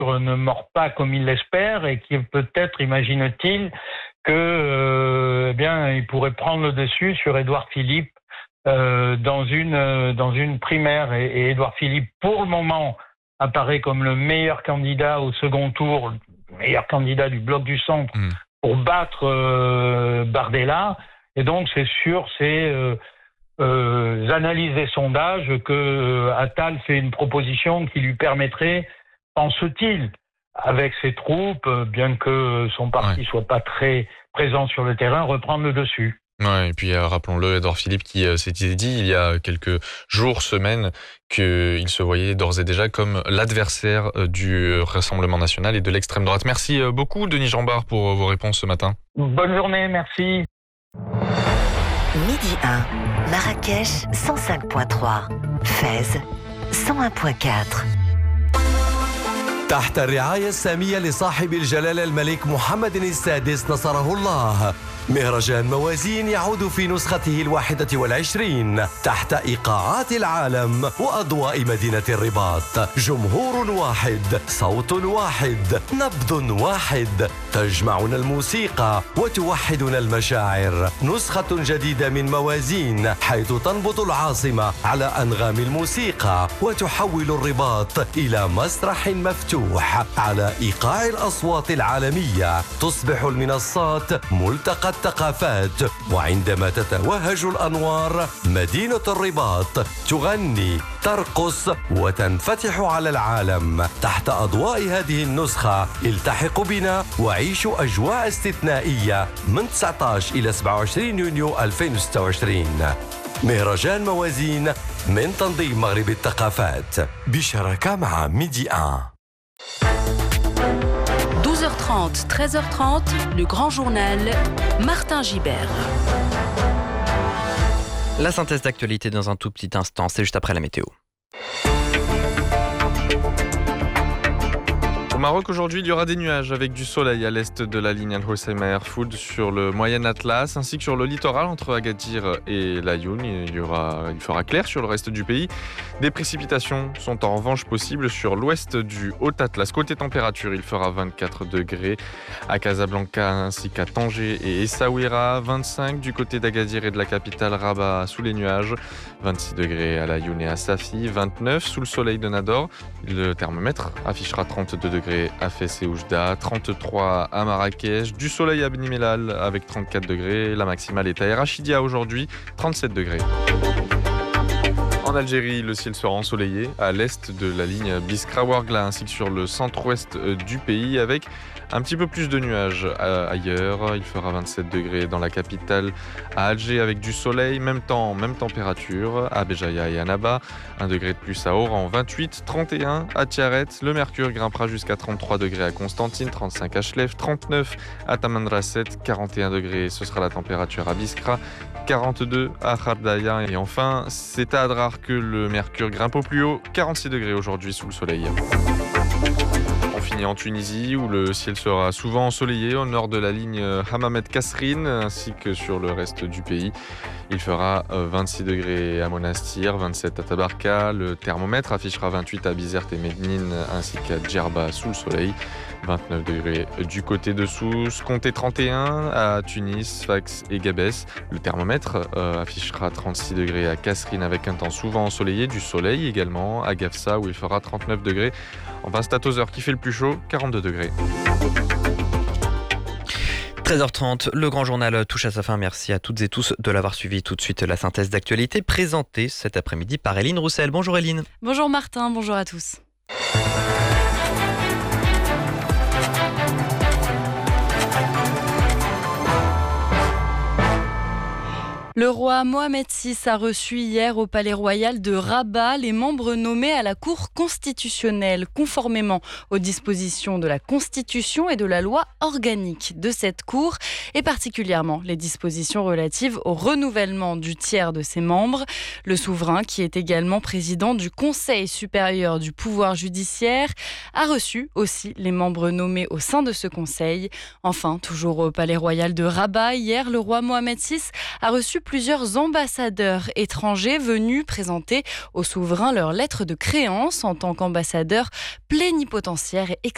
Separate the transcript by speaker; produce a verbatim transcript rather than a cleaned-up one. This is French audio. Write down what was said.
Speaker 1: ne mord pas comme il l'espère et qui peut-être, imagine-t-il, que euh, eh bien, il pourrait prendre le dessus sur Édouard Philippe euh, dans une euh, dans une primaire. Et, et Édouard Philippe, pour le moment, apparaît comme le meilleur candidat au second tour, le meilleur candidat du bloc du centre mmh. pour battre euh, Bardella. Et donc, c'est sûr, c'est euh, euh, analyses des sondages que euh, Attal fait une proposition qui lui permettrait, pense-t-il, avec ses troupes, bien que son parti ouais. soit pas très présent sur le terrain, reprendre le dessus.
Speaker 2: Ouais, et puis euh, rappelons-le, Édouard Philippe qui euh, s'était dit il y a quelques jours, semaines, qu'il se voyait d'ores et déjà comme l'adversaire euh, du Rassemblement national et de l'extrême droite. Merci euh, beaucoup, Denis Jambard, pour euh, vos réponses ce matin.
Speaker 1: Bonne journée, merci.
Speaker 3: Midi un, Marrakech cent cinq virgule trois, Fès cent un virgule quatre.
Speaker 4: تحت الرعاية السامية لصاحب الجلالة الملك محمد السادس نصره الله، مهرجان موازين يعود في نسخته الواحدة والعشرين تحت إيقاعات العالم وأضواء مدينة الرباط. جمهور واحد، صوت واحد، نبض واحد، تجمعنا الموسيقى وتوحدنا المشاعر. نسخة جديدة من موازين حيث تنبض العاصمة على أنغام الموسيقى وتحول الرباط إلى مسرح مفتوح على إيقاع الأصوات العالمية. تصبح المنصات ملتقى الثقافات، وعندما تتوهج الأنوار مدينة الرباط تغني، ترقص وتنفتح على العالم. تحت أضواء هذه النسخة التحق بنا وعيشوا أجواء استثنائية من تسعة عشر إلى سبعة وعشرين يونيو ألفين وستة وعشرين. مهرجان موازين من تنظيم مغرب الثقافات بشراكة مع ميدي واحد.
Speaker 5: douze heures trente, treize heures trente, le grand journal, Martin Gibert.
Speaker 6: La synthèse d'actualité dans un tout petit instant, c'est juste après la météo.
Speaker 2: Au Maroc, aujourd'hui, il y aura des nuages avec du soleil à l'est de la ligne Al-Hoceima Airfood sur le Moyen Atlas, ainsi que sur le littoral entre Agadir et Laayoune. Il y aura, il fera clair sur le reste du pays. Des précipitations sont en revanche possibles sur l'ouest du Haut Atlas. Côté température, il fera vingt-quatre degrés à Casablanca ainsi qu'à Tanger et Essaouira, vingt-cinq du côté d'Agadir et de la capitale Rabat sous les nuages, vingt-six degrés à Laayoune et à Safi, vingt-neuf sous le soleil de Nador. Le thermomètre affichera trente-deux degrés à Fès et Oujda, trente-trois à Marrakech, du soleil à Beni Mellal avec trente-quatre degrés, la maximale est à El Rachidia aujourd'hui, trente-sept degrés. En Algérie, le ciel sera ensoleillé à l'est de la ligne Biskra-Ouargla ainsi que sur le centre-ouest du pays avec un petit peu plus de nuages ailleurs. Il fera vingt-sept degrés dans la capitale à Alger avec du soleil, même temps, même température à Béjaïa et à Annaba, un degré de plus à Oran, vingt-huit, trente et un à Tiaret. Le mercure grimpera jusqu'à trente-trois degrés à Constantine, trente-cinq à Chlef, trente-neuf à Tamanrasset, quarante et un degrés, ce sera la température à Biskra, quarante-deux à Khardaïa et enfin c'est à Adrar que le mercure grimpe au plus haut, quarante-six degrés aujourd'hui sous le soleil. On finit en Tunisie où le ciel sera souvent ensoleillé au nord de la ligne Hammamet-Kasserine ainsi que sur le reste du pays. Il fera vingt-six degrés à Monastir, vingt-sept à Tabarka. Le thermomètre affichera vingt-huit à Bizerte et Médine ainsi qu'à Djerba sous le soleil. vingt-neuf degrés du côté de Sousse, comptez trente et un à Tunis, Sfax et Gabès. Le thermomètre euh, affichera trente-six degrés à Kasserine avec un temps souvent ensoleillé, du soleil également à Gafsa où il fera trente-neuf degrés. Enfin, c'est à Tozeur qui fait le plus chaud, quarante-deux degrés.
Speaker 6: treize heures trente, le grand journal touche à sa fin. Merci à toutes et tous de l'avoir suivi. Tout de suite, la synthèse d'actualité présentée cet après-midi par Eline Roussel. Bonjour Eline.
Speaker 7: Bonjour Martin, bonjour à tous. Le roi Mohamed six a reçu hier au Palais Royal de Rabat les membres nommés à la Cour constitutionnelle, conformément aux dispositions de la Constitution et de la loi organique de cette Cour, et particulièrement les dispositions relatives au renouvellement du tiers de ses membres. Le souverain, qui est également président du Conseil supérieur du pouvoir judiciaire, a reçu aussi les membres nommés au sein de ce conseil. Enfin, toujours au Palais Royal de Rabat, hier, le roi Mohamed six a reçu plusieurs ambassadeurs étrangers venus présenter au souverain leur lettre de créance en tant qu'ambassadeur plénipotentiaire et